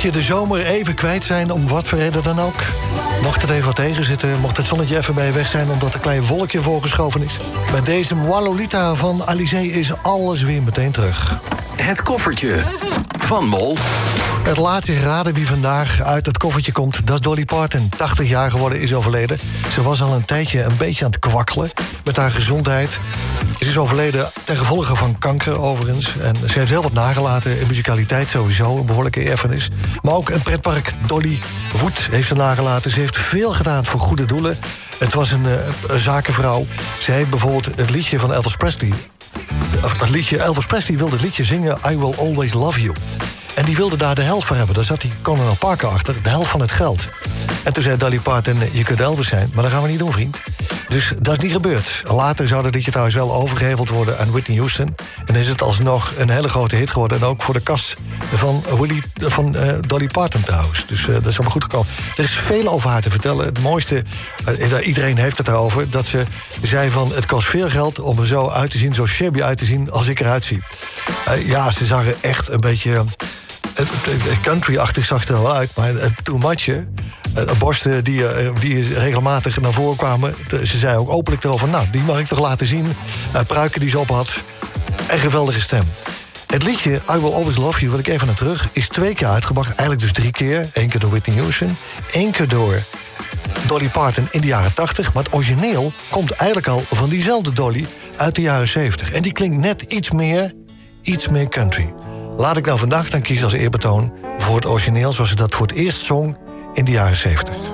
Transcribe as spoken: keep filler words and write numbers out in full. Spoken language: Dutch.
Mocht je de zomer even kwijt zijn, om wat voor reden dan ook... mocht het even wat tegenzitten, mocht het zonnetje even bij je weg zijn... omdat een klein wolkje voorgeschoven is... bij deze Moi Lolita van Alizé is alles weer meteen terug. Het koffertje van Mol. Het laat zich raden wie vandaag uit het koffertje komt. Dat is Dolly Parton, tachtig jaar geworden, is overleden. Ze was al een tijdje een beetje aan het kwakkelen met haar gezondheid. Ze is overleden ten gevolge van kanker, overigens. En ze heeft heel wat nagelaten in muzikaliteit sowieso, een behoorlijke erfenis. Maar ook een pretpark, Dolly Wood, heeft ze nagelaten. Ze heeft veel gedaan voor goede doelen. Het was een, een zakenvrouw. Ze heeft bijvoorbeeld het liedje van Elvis Presley... Het liedje, Elvis Presley wilde het liedje zingen I Will Always Love You. En die wilde daar de helft voor hebben. Daar zat die Colonel Parker achter, de helft van het geld. En toen zei Dolly Parton, je kunt Elvis zijn, maar dat gaan we niet doen, vriend. Dus dat is niet gebeurd. Later zou dat liedje trouwens wel overgeheveld worden aan Whitney Houston. En is het alsnog een hele grote hit geworden. En ook voor de kast van, Willie, van uh, Dolly Parton trouwens. Dus uh, dat is allemaal goed gekomen. Er is veel over haar te vertellen. Het mooiste, uh, iedereen heeft het erover... dat ze zei van, het kost veel geld om er zo uit te zien... zo shabby uit te zien als ik eruit zie. Uh, ja, ze zag er echt een beetje... country-achtig zag er wel uit, maar too much, hè. Borsten die, die regelmatig naar voren kwamen. Ze zei ook openlijk erover, nou, die mag ik toch laten zien. Uh, pruiken die ze op had. En geweldige stem. Het liedje I Will Always Love You, wat ik even naar terug... is twee keer uitgebracht, eigenlijk dus drie keer. Eén keer door Whitney Houston, één keer door Dolly Parton in de jaren tachtig. Maar het origineel komt eigenlijk al van diezelfde Dolly uit de jaren zeventig. En die klinkt net iets meer, iets meer country. Laat ik nou vandaag dan kiezen als eerbetoon voor het origineel... zoals ze dat voor het eerst zong in de jaren zeventig.